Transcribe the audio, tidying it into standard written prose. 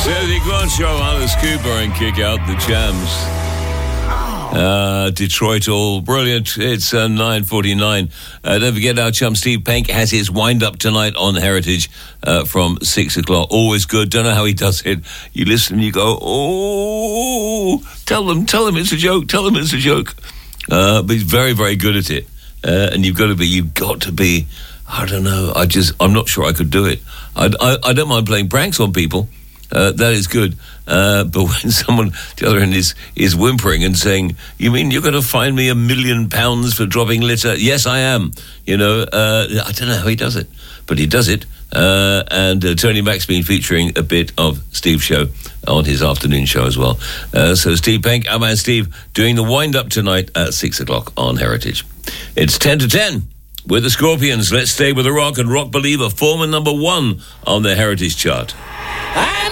Thursday Grand Show, Alice Cooper and Kick Out the Jams. Detroit all brilliant. It's 9:49. Don't forget our chum Steve Penk has his wind-up tonight on Heritage from 6 o'clock. Always good. Don't know how he does it. You listen and you go, oh, tell them it's a joke. Tell them it's a joke. But he's very, very good at it. And you've got to be, I don't know. I'm not sure I could do it. I don't mind playing pranks on people. That is good. But when someone, the other end, is whimpering and saying, you mean you're going to fine me £1 million for dropping litter? Yes, I am. I don't know how he does it, but he does it. And Tony Mack's been featuring a bit of Steve's show on his afternoon show as well. So Steve Penk, our man Steve, doing the wind-up tonight at 6 o'clock on Heritage. It's 10 to 10 with the Scorpions. Let's stay with the rock and Rock Believer, former number 1 on the Heritage chart.